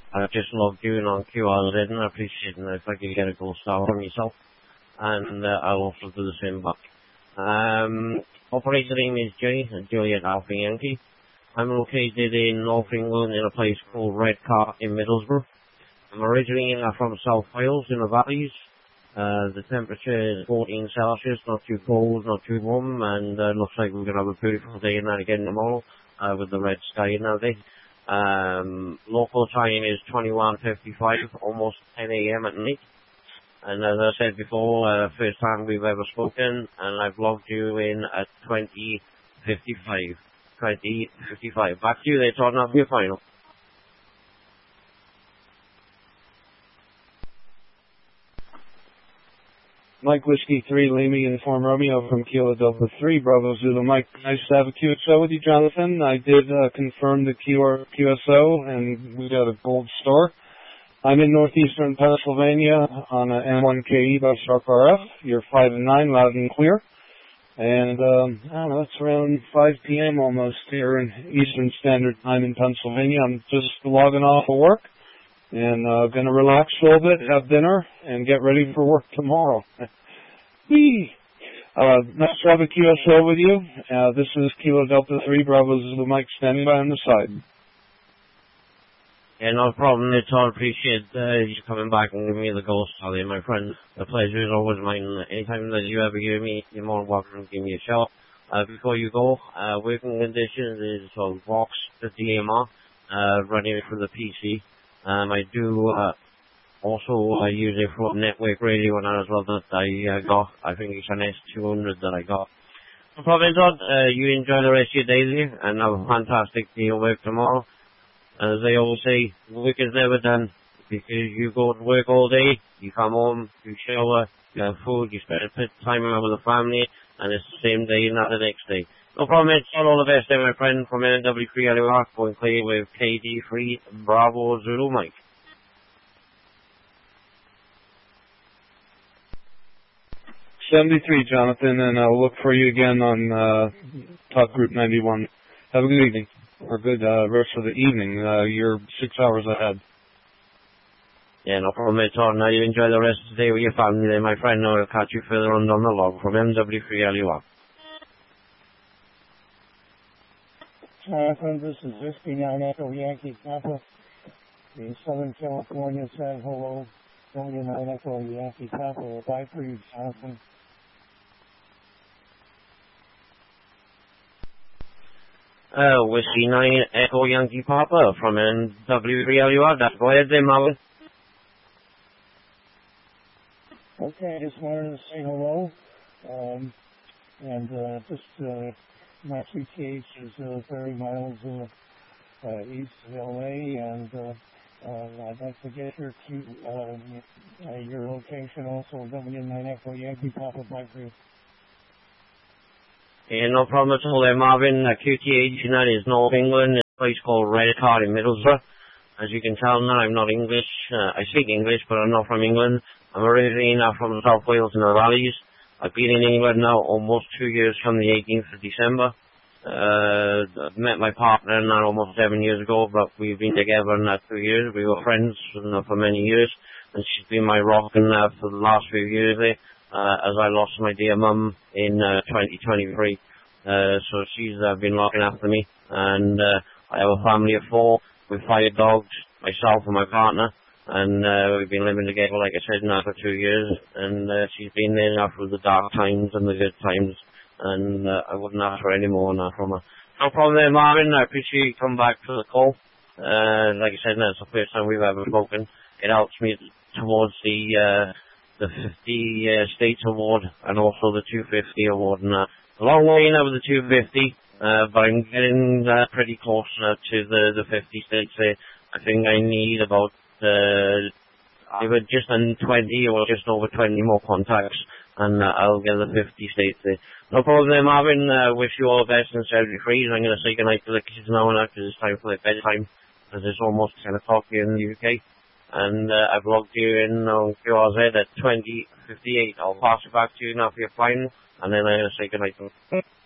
I just loved you on QRZ, and I appreciate it if I could get a gold star from yourself. And I'll also do the same back. Operator name is Juliet Alpha Yankee. I'm located in North England in a place called Redcar in Middlesbrough. I'm originally from South Wales in the valleys. The temperature is 14 Celsius, not too cold, not too warm, and looks like we're going to have a beautiful day and that again tomorrow with the red sky and that day. Local time is 21:55, almost 10 a.m. at night. And as I said before, first time we've ever spoken, and I've logged you in at 20:55. 20:55. Back to you there, Todd, now for your final. Mike Whiskey 3, Lamy Uniform Romeo from Kilo Delta 3, Bravo Zulu Mike. Nice to have a QXO with you, Jonathan. I did confirm the QSO, and we got a gold star. I'm in northeastern Pennsylvania on a M1KE by Sharp RF. You're 5 and 9, loud and clear. And, I don't know, it's around 5 p.m. almost here in Eastern Standard Time in Pennsylvania. I'm just logging off of work. And going to relax a little bit, have dinner, and get ready for work tomorrow. Whee! Nice to have a QSO with you. This is Kilo Delta 3, Bravo Zulu Mike, standing by on the side. Yeah, no problem at all. Appreciate you coming back and giving me the gold star there, my friend. The pleasure is always mine. Anytime that you ever hear me, you're more than welcome to give me a shout. Before you go, working conditions is Vox, the DMR, running for the PC. I do also use it for network radio and that as well that I got. I think it's an S200 that I got. No problem, Todd. You enjoy the rest of your day there and have a fantastic day of work tomorrow. As they always say, work is never done because you go to work all day, you come home, you shower, you have food, you spend a bit of time around with the family, and it's the same day, not the next day. No problem, it's all the best there, my friend, from NW3 LUR, going clear with KD3 Bravo Zulu Mike. '73, Jonathan, and I'll look for you again on Top Group 91. Have a good evening, or good rest of the evening. You're 6 hours ahead. Yeah, no problem at all. Now you enjoy the rest of the day with your family there, my friend. Now I'll catch you further on down the log from NW3 LUR. Jonathan, this is Whiskey 9 Echo Yankee Papa. The Southern California said hello. Julia 9 Echo Yankee Papa. Bye for you, Jonathan. Whiskey 9 Echo Yankee Papa from NW3 LUR. Go ahead there, Marvin. Okay, I just wanted to say hello. My CTH is 30 miles east of LA, and I'd like to get your location also, W9 Echo Yankee Papa Mike. Yeah, no problem at all there, Marvin. QTH, and that is North England, in a place called Redcar in Middlesbrough. As you can tell now, I'm not English. I speak English, but I'm not from England. I'm originally from South Wales in the valleys. I've been in England now almost 2 years from the 18th of December. I met my partner now almost 7 years ago, but we've been together in that 2 years. We were friends for many years, and she's been my rock for the last few years there, as I lost my dear mum in 2023. So she's been looking after me, and I have a family of 4 with 5 dogs, myself and my partner. And we've been living together, like I said, now for 2 years. And she's been there now through the dark times and the good times. And I wouldn't ask for any more now from her. No problem there, Marvin. I appreciate you coming back for the call. Like I said, that's the first time we've ever spoken. It helps me towards the 50 States Award and also the 250 Award. And a long way now with the 250, but I'm getting pretty close now to the 50 states there. I think I need about either just on 20 or just over 20 more contacts, and I'll get the 50 states there. No problem there, Marvin. Wish you all the best in 73, and I'm going to say goodnight to the kids now and after it's time for their bedtime, as it's almost 10 o'clock here in the UK. And I've logged you in on QRZ at 20:58. I'll pass it back to you now for your final, and then I'm going to say goodnight to them.